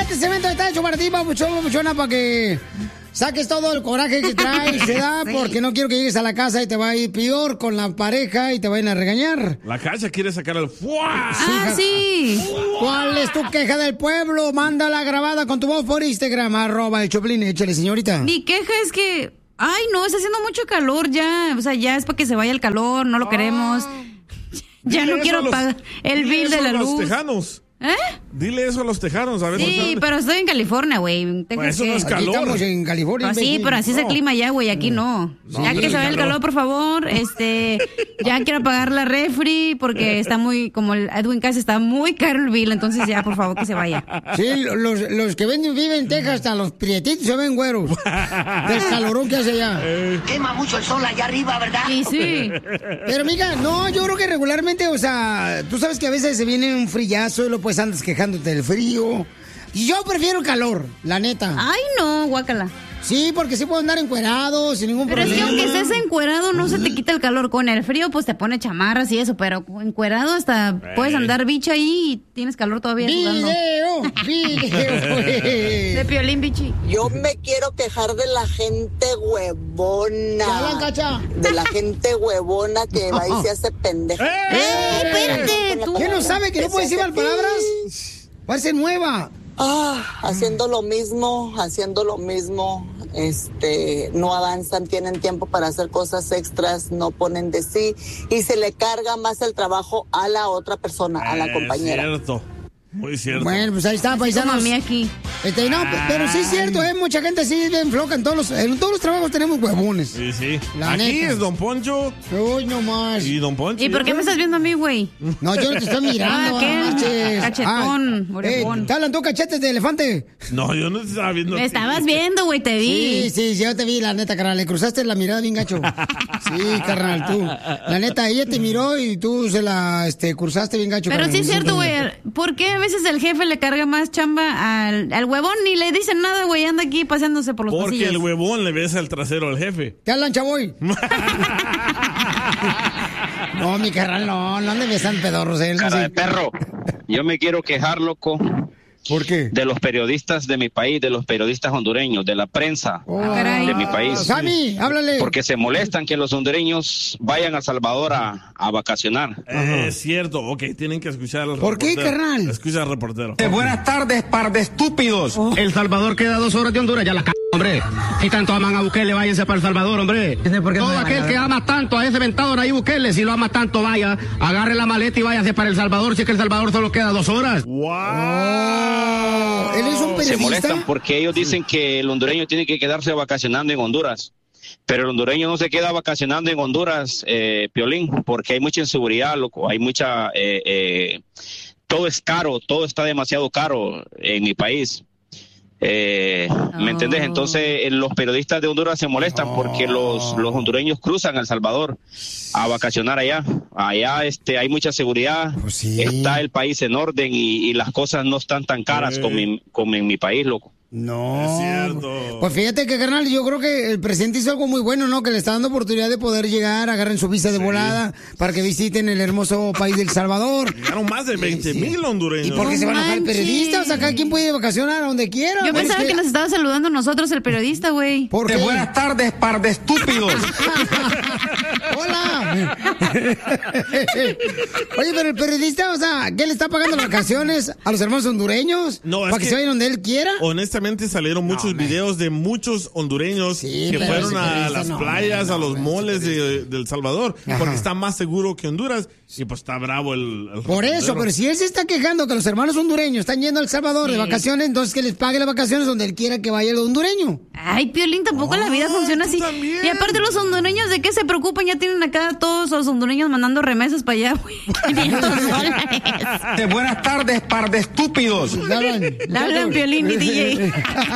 Este cemento está hecho para ti, papuchona, para que saques todo el coraje que traes, se da, sí. Porque no quiero que llegues a la casa y te va a ir peor con la pareja y te vayan a regañar. La Cacha quiere sacar el ¡fua! Sí. ¿Cuál es tu queja del pueblo? Mándala grabada con tu voz por Instagram, @el Choplin, échale, señorita. Mi queja es que, ay, no, está haciendo mucho calor ya, o sea, ya es para que se vaya el calor, no lo queremos. Ya no quiero pagar el bill de la luz. Tejanos. ¿Eh? Dile eso a los tejanos, a ver. Sí, pero estoy en California, güey. Pues eso no es calor. Aquí estamos en California. Pues sí, pero así es el clima ya, güey, aquí no. Ya que se vaya el calor, por favor. Ya quiero apagar la refri porque está muy, como el Edwin Cass, está muy caro el bill, entonces ya, por favor, que se vaya. Sí, los que viven en Texas, hasta los prietitos se ven güeros. Del calorón que hace allá. Quema mucho el sol allá arriba, ¿verdad? Sí. Pero, amiga, no, yo creo que regularmente, o sea, tú sabes que a veces se viene un frillazo y pues andas quejándote del frío. Yo prefiero el calor, la neta. Ay, no, guácala. Sí, porque sí puedo andar encuerado sin ningún problema. Pero es que aunque estés encuerado no se te quita el calor. Con el frío pues te pone chamarras y eso, pero encuerado hasta puedes andar bicha ahí y tienes calor todavía. Video. De Piolín, bichi. Yo me quiero quejar de la gente huevona. Cacha. De la gente huevona que va y se hace pendeja. Espérate, tú. ¿Qué no sabe que no puedes decir mal palabras? Parece nueva. Haciendo lo mismo, no avanzan, tienen tiempo para hacer cosas extras, no ponen de sí y se le carga más el trabajo a la otra persona, a la compañera. Cierto. Muy cierto. Bueno, pues ahí está, paisanos. A mí aquí. No, pero sí es cierto, mucha gente sí es bien floja. En todos los trabajos tenemos huevones. Sí. La aquí neta. es Don Poncho. Uy, no más. Y Don Poncho. ¿Y por qué me estás viendo a mí, güey? No, yo no te estoy mirando. ¿Qué? Cachetón, orejón. ¿Te hablan tú cachetes de elefante? No, yo no te estaba viendo. Me estabas viendo, güey, te vi. Sí, yo te vi, la neta, carnal. Le cruzaste la mirada bien gacho. Sí, carnal, tú. La neta, ella te miró y tú se la cruzaste bien gacho. Pero carnal. sí es cierto, güey. ¿Por qué a veces el jefe le carga más chamba al huevón? Ni le dicen nada, güey. Anda aquí paseándose por los pasillos. Porque el huevón le besa el trasero al jefe. ¿Te hablan, chavoy? No, mi carnal, no ande besando pedorros. Cara de perro. Yo me quiero quejar, loco. ¿Por qué? De los periodistas de mi país, de los periodistas hondureños, de la prensa de mi país. Sammy, háblale. Porque se molestan que los hondureños vayan a Salvador a vacacionar. Es cierto, ok, tienen que escuchar al reportero. ¿Por qué, carnal? Escucha al reportero. Buenas tardes, par de estúpidos. El Salvador queda 2 horas de Honduras, ya la hombre. Si tanto aman a Bukele, váyanse para El Salvador, hombre. Todo aquel que ama tanto a ese ventado Nayib Bukele, si lo ama tanto, vaya, agarre la maleta y váyase para El Salvador, si es que El Salvador solo queda 2 horas. ¡Wow! ¿Él es un periodista? Se molestan porque ellos dicen que el hondureño tiene que quedarse vacacionando en Honduras. Pero el hondureño no se queda vacacionando en Honduras, Piolín, porque hay mucha inseguridad, loco, hay mucha... todo es caro, todo está demasiado caro en mi país. ¿Me entendés? Entonces los periodistas de Honduras se molestan porque los hondureños cruzan a El Salvador a vacacionar allá. Allá hay mucha seguridad, está el país en orden y las cosas no están tan caras como en mi país, loco. No. Es cierto. Pues fíjate que, carnal, yo creo que el presidente hizo algo muy bueno, ¿no? Que le está dando oportunidad de poder llegar, agarren su visa de volada para que visiten el hermoso país del Salvador. Llegaron más de 20,000 hondureños. ¿Y por qué se van a enojar el periodista? O sea, cada quien puede vacacionar a donde quiera. Yo pensaba que nos estaba saludando nosotros el periodista, güey. ¿Por qué? Buenas tardes, par de estúpidos. ¡Hola! Oye, pero el periodista, o sea, ¿qué le está pagando las vacaciones a los hermanos hondureños? No, ¿Para que se vayan donde él quiera? Honestamente salieron muchos videos de muchos hondureños que fueron a las playas, a los moles de El Salvador, porque está más seguro que Honduras y pues está bravo el Por eso, pero si él se está quejando que los hermanos hondureños están yendo a El Salvador de vacaciones, entonces que les pague las vacaciones donde él quiera que vaya el hondureño. Ay, Piolín, tampoco la vida funciona así. También. Y aparte los hondureños, ¿de qué se preocupan? Ya tienen acá todos los hondureños mandando remesas para allá, güey. $500. Buenas tardes, par de estúpidos. Le hablan Piolín y DJ. El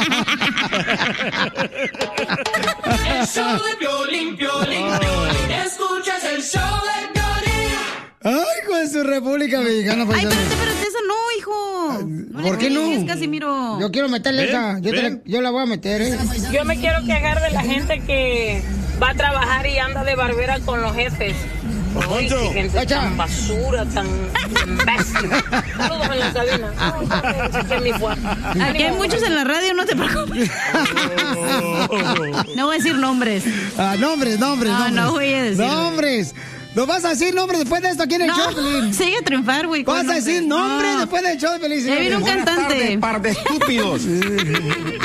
show de Piolín, Piolín, Piolín. Escuchas el show de Piolín. Ay, con su República Mexicana. Ay, espérate, esa no, hijo. No ¿Por qué no? Casimiro. Yo quiero meterle esa. Yo la voy a meter, Yo me quiero quejar de la gente que va a trabajar y anda de barbera con los jefes. Ay, qué gente tan basura, tan imbécil. Todos en la cabina. Aquí hay muchos en la radio, no te preocupes. No voy a decir nombres. Nombres. No voy a decir. Nombres. ¿No vas a decir nombres después de esto aquí en el show, Pelín? Sigue a triunfar, güey. ¿Vas a decir nombres después del show, Pelín? Ya viene un cantante. Par de estúpidos.